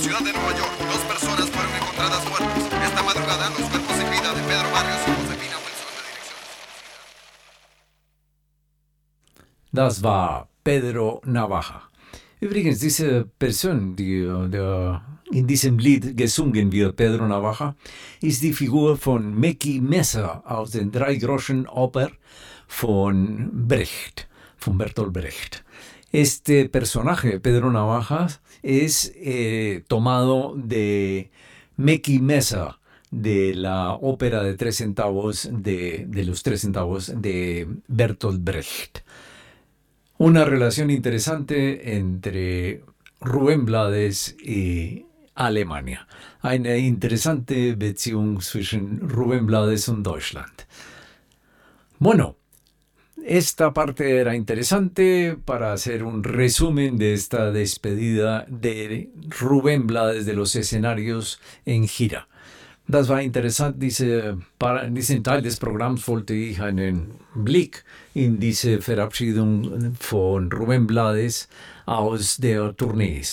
ciudad de Nueva York, 2 personas fueron encontradas muertas. Esta madrugada, los cuerpos sin vida de Pedro Barrios y Josefina Wilson de dirección desconocida. Das war Pedro Navaja. Übrigens, diese Person, die in diesem Lied gesungen wird, Pedro Navaja, ist die Figur von Mackie Messer aus den Dreigroschen-Oper von Brecht, von Bertolt Brecht. Este personaje, Pedro Navaja, es tomado de Mackie Messer, de la ópera de 3 centavos, de los 3 centavos de Bertolt Brecht. Una relación interesante entre Rubén Blades y Alemania. Eine interessante Beziehung zwischen Rubén Blades und Deutschland. Bueno, esta parte era interesante para hacer un resumen de esta despedida de Rubén Blades de los escenarios en gira. Das war interessant, diesen Teil des Programms wollte ich einen Blick in diese Verabschiedung von Rubén Blades aus der Tournee.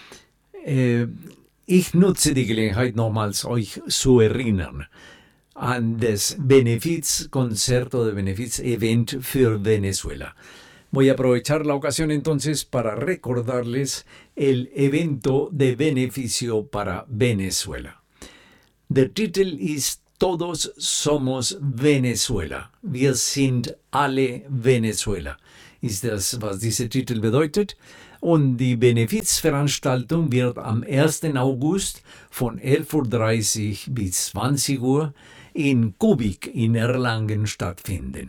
Ich nutze die Gelegenheit nochmals, euch zu erinnern an das Benefizconcerto de Benefiz-Event für Venezuela. Voy a aprovechar la ocasión entonces para recordarles el evento de beneficio para Venezuela. Der Titel ist Todos somos Venezuela. Wir sind alle Venezuela. Ist das, was dieser Titel bedeutet? Und die Benefizveranstaltung wird am 1. August von 11:30 Uhr bis 20 Uhr in Kubik in Erlangen stattfinden.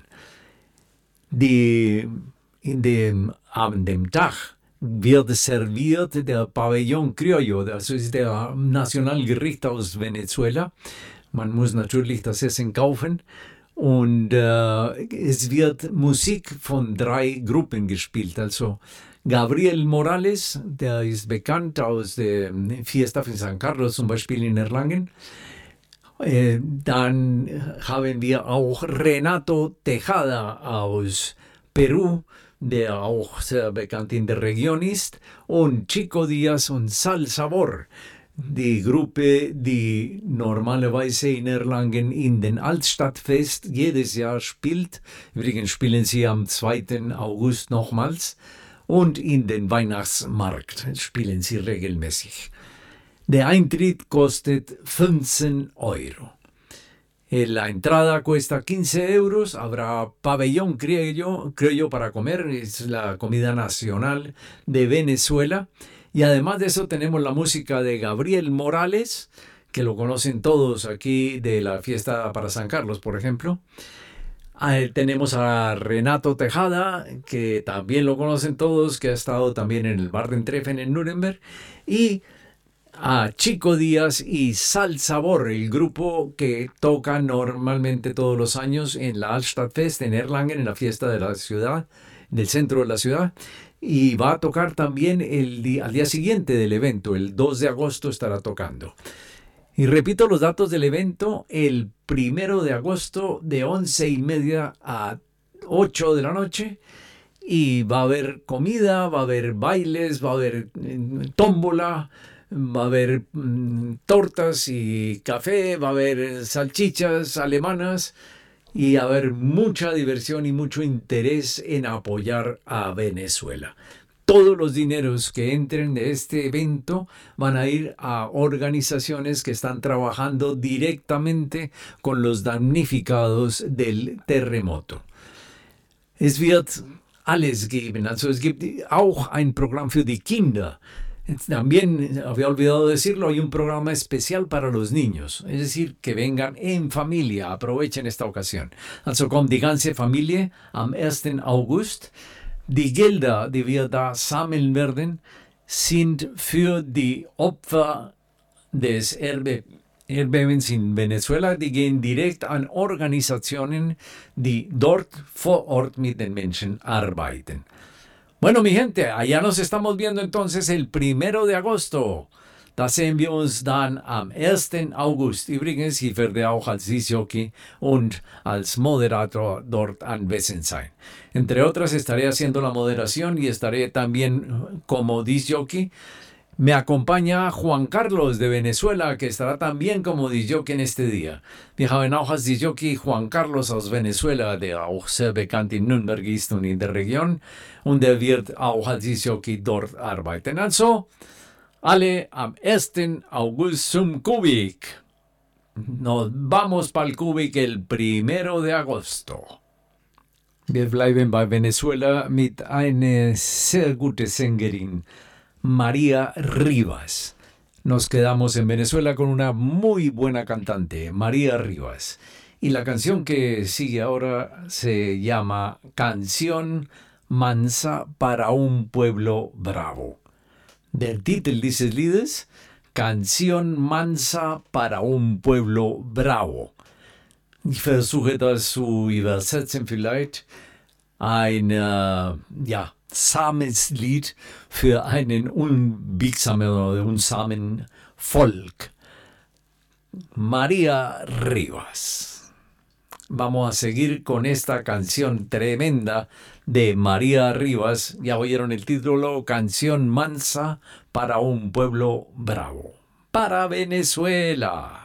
An dem Tag wird serviert der Pabellón Criollo, das ist der Nationalgericht aus Venezuela. Man muss natürlich das Essen kaufen. Und es wird Musik von 3 Gruppen gespielt. Also Gabriel Morales, der ist bekannt aus der Fiesta de San Carlos, zum Beispiel in Erlangen. Dann haben wir auch Renato Tejada aus Peru, der auch sehr bekannt in der Region ist, und Chico Díaz und Sal Sabor, die Gruppe, die normalerweise in Erlangen in den Altstadtfest jedes Jahr spielt. Übrigens spielen sie am 2. August nochmals. Und in den Weihnachtsmarkt spielen sie regelmäßig. Der Eintritt kostet 15 Euro. La entrada cuesta 15 euros. Habrá pabellón criollo para comer. Es la comida nacional de Venezuela. Y además de eso tenemos la música de Gabriel Morales, que lo conocen todos aquí de la fiesta para San Carlos, por ejemplo. Tenemos a Renato Tejada, que también lo conocen todos, que ha estado también en el Bar-den-Treffen en Nuremberg. Y a Chico Díaz y Sal Sabor, el grupo que toca normalmente todos los años en la Altstadtfest en Erlangen, en la fiesta de la ciudad, del centro de la ciudad. Y va a tocar también al día siguiente del evento, el 2 de agosto estará tocando. Y repito los datos del evento: el 1 de agosto de 11:30 a 8 de la noche. Y va a haber comida, va a haber bailes, va a haber tómbola, va a haber tortas y café, va a haber salchichas alemanas. Y a haber mucha diversión y mucho interés en apoyar a Venezuela. Todos los dineros que entren de este evento van a ir a organizaciones que están trabajando directamente con los damnificados del terremoto. Es wird alles geben. Also es gibt auch ein Programm für die Kinder. También, había olvidado decirlo, hay un programa especial para los niños, es decir, que vengan en familia, aprovechen esta ocasión. Also kommt die ganze Familie am 1. August. Die Gelder, die wir da sammeln werden, sind für die Opfer des Erdbebens in Venezuela. Die gehen direkt an Organisationen, die dort vor Ort mit den Menschen arbeiten. Bueno, mi gente, allá nos estamos viendo entonces el 1 de agosto. Da sehen wir uns dann am 1. August. Übrigens, ich werde auch als Disc-Jockey und als Moderator dort anwesend sein. Entre otras, estaré haciendo la moderación y estaré también como Disc-Jockey. Me acompaña Juan Carlos de Venezuela, que estará también como disjockey en este día. Wir haben auch als Disjockey Juan Carlos aus Venezuela, der auch sehr bekannt in Nürnberg ist und in der Region. Und er wird auch als Disjockey dort arbeiten. Also, alle am 1. August zum Kubik. Nos vamos para el Kubik el 1. de agosto. Wir bleiben bei Venezuela mit einer sehr guten Sängerin, María Rivas. Nos quedamos en Venezuela con una muy buena cantante, María Rivas. Y la canción que sigue ahora se llama Canción Mansa para un pueblo bravo. Der Titel dieses Liedes, Canción Mansa para un pueblo bravo. Ich versuche das zu übersetzen vielleicht. Ein, zahmes Lied für einen unbiegsamen oder unsamen Volk. María Rivas. Vamos a seguir con esta canción tremenda de María Rivas. Ya oyeron el título, Canción Mansa para un pueblo bravo. Para Venezuela.